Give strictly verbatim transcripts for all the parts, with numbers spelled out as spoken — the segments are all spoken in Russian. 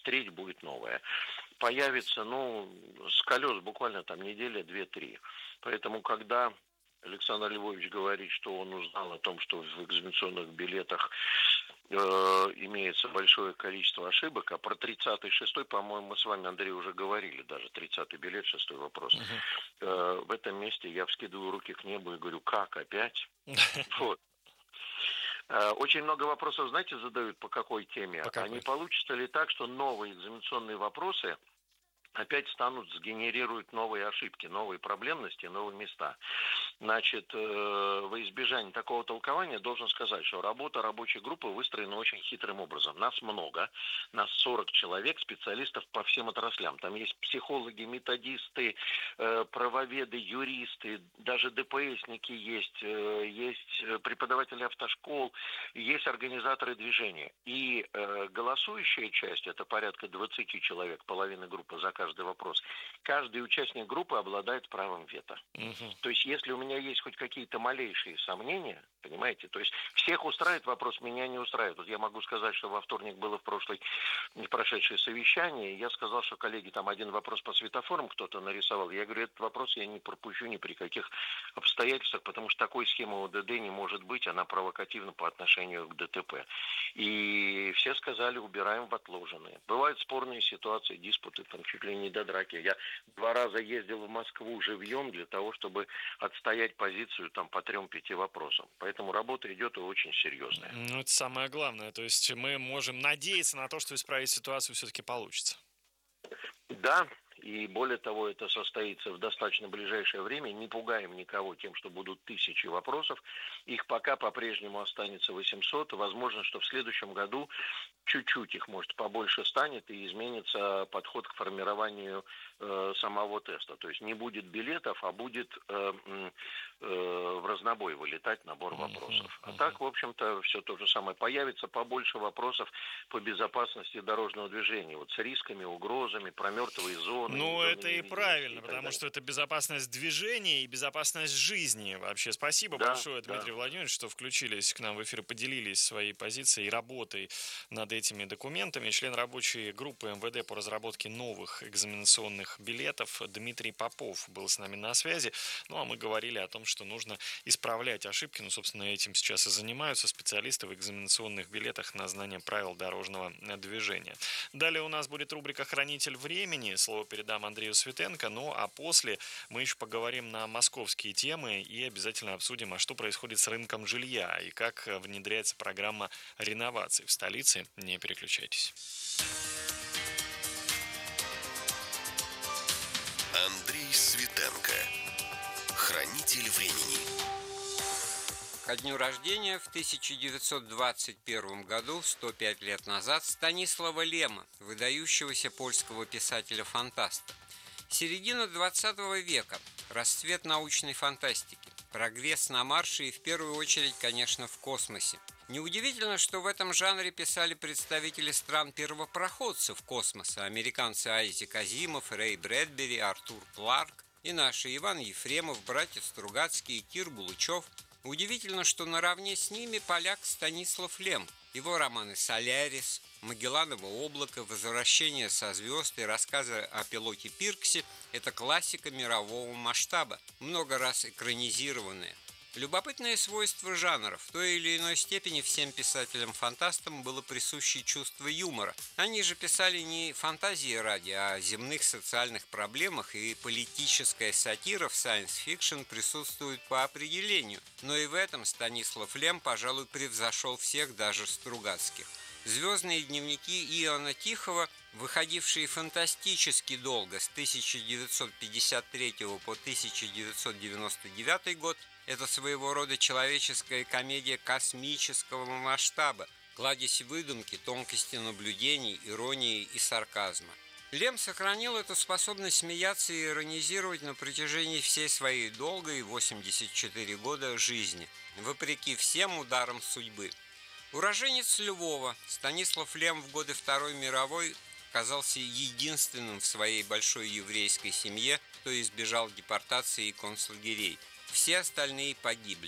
треть будет новая. Появится, ну, с колес буквально там неделя, две-три. Поэтому, когда Александр Львович говорит, что он узнал о том, что в экзаменационных билетах э, имеется большое количество ошибок, а про тридцатый, шестой, по-моему, мы с вами, Андрей, уже говорили, даже тридцатый билет, шестой вопрос. Uh-huh. Э, в этом месте я вскидываю руки к небу и говорю, как опять? Вот. Очень много вопросов, знаете, задают по какой теме? По какой? А не получится ли так, что новые экзаменационные вопросы опять станут, сгенерируют новые ошибки, новые проблемности, новые места? Значит, во избежание такого толкования должен сказать, что работа рабочей группы выстроена очень хитрым образом. Нас много, нас сорок человек, специалистов по всем отраслям. Там есть психологи, методисты, правоведы, юристы, даже ДПСники есть, есть преподаватели автошкол, есть организаторы движения. И голосующая часть, это порядка двадцать человек, половина группы за каждый вопрос, каждый участник группы обладает правом вето. Угу. То есть, если у меня есть хоть какие-то малейшие сомнения, понимаете, то есть всех устраивает вопрос, меня не устраивает. Вот я могу сказать, что во вторник было в прошлой, не прошедшее совещание, я сказал, что, коллеги, там один вопрос по светофорам кто-то нарисовал. Я говорю, этот вопрос я не пропущу ни при каких обстоятельствах, потому что такой схемы ОДД не может быть, она провокативна по отношению к ДТП. И все сказали, убираем в отложенные. Бывают спорные ситуации, диспуты, там чуть ли не до драки. Я два раза ездил в Москву живьем для того, чтобы отстоять позицию там по трем-пяти вопросам. Поэтому работа идет очень серьезная. Ну, это самое главное. То есть мы можем надеяться на то, что исправить ситуацию все-таки получится. Да, и более того, это состоится в достаточно ближайшее время. Не пугаем никого тем, что будут тысячи вопросов. Их пока по-прежнему останется восемьсот. Возможно, что в следующем году чуть-чуть их, может, побольше станет и изменится подход к формированию э, самого теста. То есть не будет билетов, а будет э, э, в разнобой вылетать набор вопросов. А так, в общем-то, все то же самое. Появится побольше вопросов по безопасности дорожного движения. Вот с рисками, угрозами, про мертвые зоны. Ну, это и правильно, и потому далее. Что это безопасность движения и безопасность жизни вообще. Спасибо да, большое, Дмитрий да. Владимирович, что включились к нам в эфир, поделились своей позицией и работой над этими документами. Член рабочей группы эм вэ дэ по разработке новых экзаменационных билетов Дмитрий Попов был с нами на связи. Ну, а мы говорили о том, что нужно исправлять ошибки. Ну, собственно, этим сейчас и занимаются специалисты в экзаменационных билетах на знание правил дорожного движения. Далее у нас будет рубрика «Хранитель времени». Слово передам Андрею Светенко. Ну, а после мы еще поговорим на московские темы и обязательно обсудим, а что происходит с рынком жилья и как внедряется программа реновации в столице. Не переключайтесь. Андрей Светенко. Хранитель времени. Ко дню рождения в тысяча девятьсот двадцать первом году, сто пять лет назад, Станислава Лема, выдающегося польского писателя-фантаста. Середина двадцатого века. Расцвет научной фантастики. Прогресс на марше и в первую очередь, конечно, в космосе. Неудивительно, что в этом жанре писали представители стран-первопроходцев космоса, американцы Айзек Азимов, Рэй Брэдбери, Артур Кларк и наши Иван Ефремов, братья Стругацкие, Кир Булычев. Удивительно, что наравне с ними поляк Станислав Лем. Его романы «Солярис», «Магелланово облако», «Возвращение со звезд» и рассказы о пилоте Пирксе – это классика мирового масштаба, много раз экранизированная. Любопытное свойство жанров. В той или иной степени всем писателям-фантастам было присуще чувство юмора. Они же писали не фантазии ради, а о земных социальных проблемах, и политическая сатира в сайенс-фикшн присутствует по определению. Но и в этом Станислав Лем, пожалуй, превзошел всех, даже Стругацких. «Звездные дневники» Иоанна Тихого, выходившие фантастически долго, с тысяча девятьсот пятьдесят третьего по тысяча девятьсот девяносто девятый год, это своего рода человеческая комедия космического масштаба, кладезь выдумки, тонкости наблюдений, иронии и сарказма. Лем сохранил эту способность смеяться и иронизировать на протяжении всей своей долгой восемьдесят четыре года жизни, вопреки всем ударам судьбы. Уроженец Львова, Станислав Лем в годы Второй мировой оказался единственным в своей большой еврейской семье, кто избежал депортации и концлагерей. Все остальные погибли.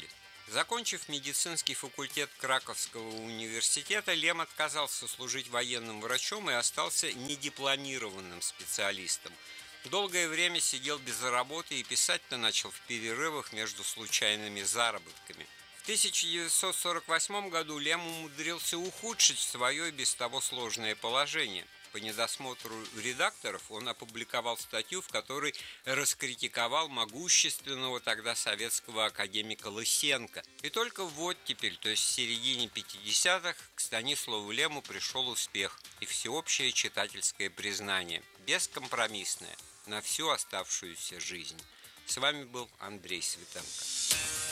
Закончив медицинский факультет Краковского университета, Лем отказался служить военным врачом и остался недипломированным специалистом. Долгое время сидел без работы и писать-то начал в перерывах между случайными заработками. В тысяча девятьсот сорок восьмом году Лем умудрился ухудшить свое и без того сложное положение. По недосмотру редакторов он опубликовал статью, в которой раскритиковал могущественного тогда советского академика Лысенко. И только в оттепель, то есть в середине пятидесятых, к Станиславу Лему пришел успех и всеобщее читательское признание, бескомпромиссное, на всю оставшуюся жизнь. С вами был Андрей Светенко.